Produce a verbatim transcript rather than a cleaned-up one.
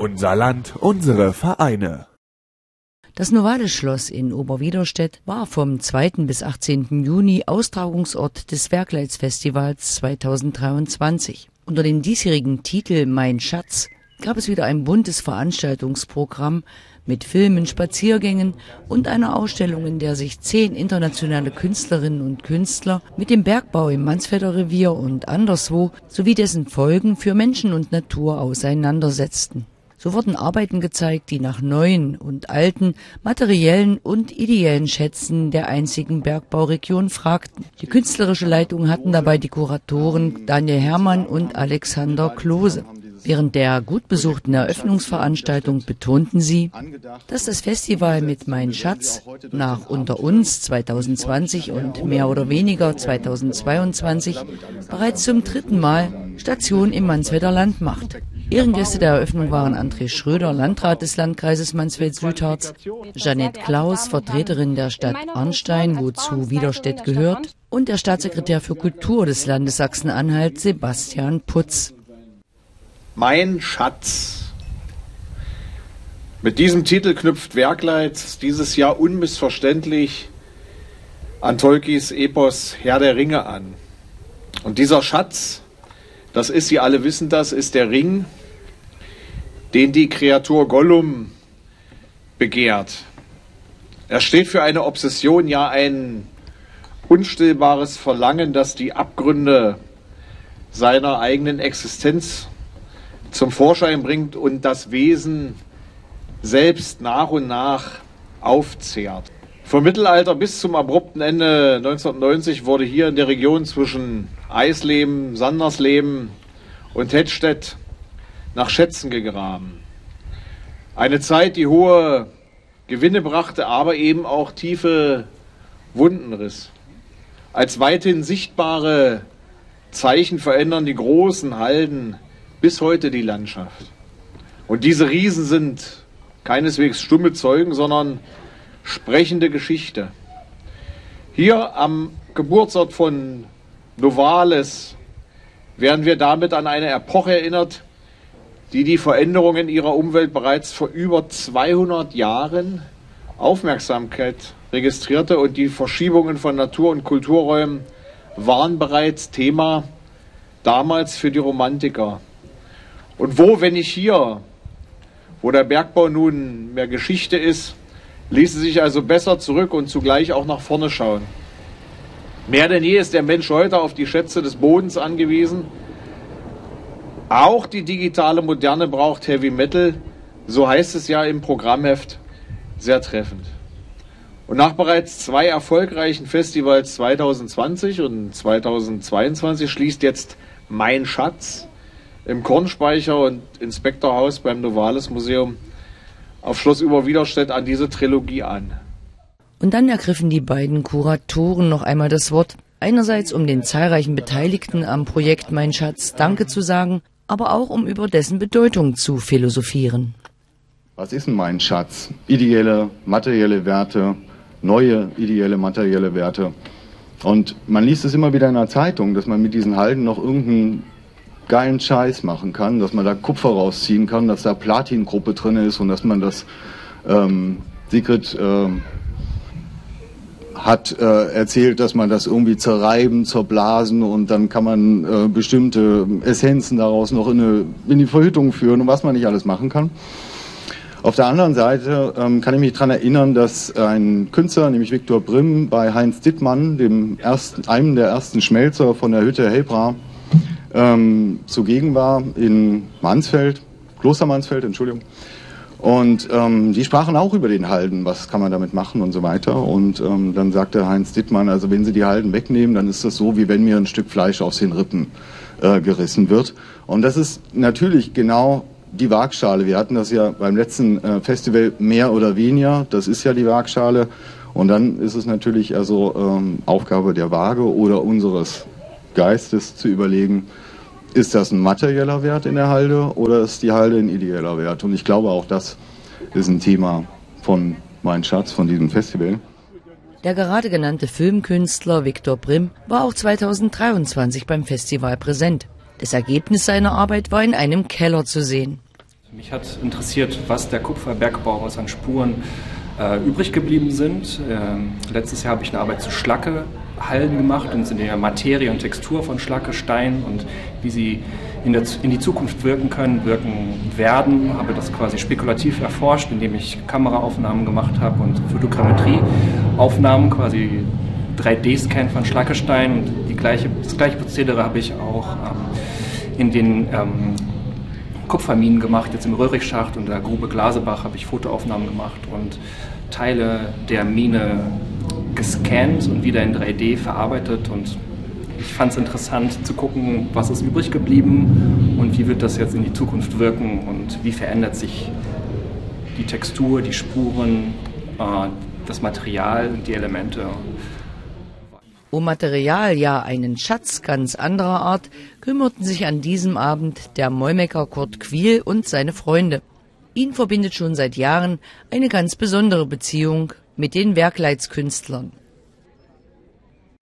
Unser Land, unsere Vereine. Das Novalis-Schloss in Oberwiederstedt war vom zweiten bis achtzehnten Juni Austragungsort des Werkleitz-Festivals zweitausenddreiundzwanzig. Unter dem diesjährigen Titel Mein Schatz gab es wieder ein buntes Veranstaltungsprogramm mit Filmen, Spaziergängen und einer Ausstellung, in der sich zehn internationale Künstlerinnen und Künstler mit dem Bergbau im Mansfelder Revier und anderswo sowie dessen Folgen für Menschen und Natur auseinandersetzten. So wurden Arbeiten gezeigt, die nach neuen und alten, materiellen und ideellen Schätzen der einzigen Bergbauregion fragten. Die künstlerische Leitung hatten dabei die Kuratoren Daniel Herrmann und Alexander Klose. Während der gut besuchten Eröffnungsveranstaltung betonten sie, dass das Festival mit Mein Schatz nach Unter uns zweitausendzwanzig und mehr oder weniger zweitausendzweiundzwanzig bereits zum dritten Mal Station im Mansfelder Land macht. Ehrengäste der Eröffnung waren André Schröder, Landrat des Landkreises Mansfeld-Südharz, Jeanette Klaus, Vertreterin der Stadt Arnstein, wozu Wiederstedt gehört, und der Staatssekretär für Kultur des Landes Sachsen-Anhalt, Sebastian Putz. Mein Schatz. Mit diesem Titel knüpft Werkleitz dieses Jahr unmissverständlich an Tolkis Epos Herr der Ringe an. Und dieser Schatz, das ist, Sie alle wissen das, ist der Ring, den die Kreatur Gollum begehrt. Er steht für eine Obsession, ja ein unstillbares Verlangen, das die Abgründe seiner eigenen Existenz zum Vorschein bringt und das Wesen selbst nach und nach aufzehrt. Vom Mittelalter bis zum abrupten Ende neunzehnhundertneunzig wurde hier in der Region zwischen Eisleben, Sandersleben und Hettstedt nach Schätzen gegraben. Eine Zeit, die hohe Gewinne brachte, aber eben auch tiefe Wunden riss. Als weithin sichtbare Zeichen verändern die großen Halden bis heute die Landschaft. Und diese Riesen sind keineswegs stumme Zeugen, sondern sprechende Geschichte. Hier am Geburtsort von Novalis werden wir damit an eine Epoche erinnert, die die Veränderungen ihrer Umwelt bereits vor über zweihundert Jahren Aufmerksamkeit registrierte, und die Verschiebungen von Natur- und Kulturräumen waren bereits Thema damals für die Romantiker. Und wo, wenn nicht hier, wo der Bergbau nun mehr Geschichte ist, ließe sich also besser zurück und zugleich auch nach vorne schauen. Mehr denn je ist der Mensch heute auf die Schätze des Bodens angewiesen. Auch die digitale Moderne braucht Heavy Metal, so heißt es ja im Programmheft sehr treffend. Und nach bereits zwei erfolgreichen Festivals zweitausendzwanzig und zweitausendzweiundzwanzig schließt jetzt Mein Schatz im Kornspeicher und Inspektorhaus beim Novalis Museum auf Schloss Oberwiederstedt an diese Trilogie an. Und dann ergriffen die beiden Kuratoren noch einmal das Wort, einerseits um den zahlreichen Beteiligten am Projekt Mein Schatz Danke zu sagen, aber auch um über dessen Bedeutung zu philosophieren. Was ist denn mein Schatz? Ideelle, materielle Werte, neue ideelle, materielle Werte. Und man liest es immer wieder in der Zeitung, dass man mit diesen Halden noch irgendeinen geilen Scheiß machen kann, dass man da Kupfer rausziehen kann, dass da Platingruppe drin ist und dass man das ähm, Sigrid äh, hat äh, erzählt, dass man das irgendwie zerreiben, zerblasen und dann kann man äh, bestimmte Essenzen daraus noch in, eine, in die Verhüttung führen und was man nicht alles machen kann. Auf der anderen Seite ähm, kann ich mich daran erinnern, dass ein Künstler, nämlich Viktor Brimm, bei Heinz Dittmann, dem ersten, einem der ersten Schmelzer von der Hütte Helbra, ähm, zugegen war in Mansfeld, Kloster Mansfeld, Entschuldigung. Und ähm, die sprachen auch über den Halden, was kann man damit machen und so weiter. Und ähm, dann sagte Heinz Dittmann, also wenn Sie die Halden wegnehmen, dann ist das so, wie wenn mir ein Stück Fleisch aus den Rippen äh, gerissen wird. Und das ist natürlich genau die Waagschale. Wir hatten das ja beim letzten äh, Festival mehr oder weniger. Das ist ja die Waagschale. Und dann ist es natürlich also ähm, Aufgabe der Waage oder unseres Geistes zu überlegen, ist das ein materieller Wert in der Halde oder ist die Halde ein ideeller Wert? Und ich glaube, auch das ist ein Thema von Mein Schatz, von diesem Festival. Der gerade genannte Filmkünstler Viktor Brimm war auch zweitausenddreiundzwanzig beim Festival präsent. Das Ergebnis seiner Arbeit war in einem Keller zu sehen. Mich hat interessiert, was der Kupferbergbau, was an Spuren äh, übrig geblieben sind. Ähm, letztes Jahr habe ich eine Arbeit zu Schlackehallen gemacht und in der Materie und Textur von Schlacke, Stein und wie sie in, der, in die Zukunft wirken können, wirken werden. Habe das quasi spekulativ erforscht, indem ich Kameraaufnahmen gemacht habe und Fotogrammetrieaufnahmen, quasi drei D-Scan von Schlackestein. Und die gleiche, das gleiche Prozedere habe ich auch ähm, in den ähm, Kupferminen gemacht, jetzt im Röhrichschacht und der Grube Glasebach habe ich Fotoaufnahmen gemacht und Teile der Mine gescannt und wieder in drei D verarbeitet. Und ich fand es interessant zu gucken, was ist übrig geblieben und wie wird das jetzt in die Zukunft wirken und wie verändert sich die Textur, die Spuren, äh, das Material und die Elemente. Um Material, ja einen Schatz ganz anderer Art, kümmerten sich an diesem Abend der Mollmecker Kurt Quiehl und seine Freunde. Ihn verbindet schon seit Jahren eine ganz besondere Beziehung mit den Werkleitskünstlern.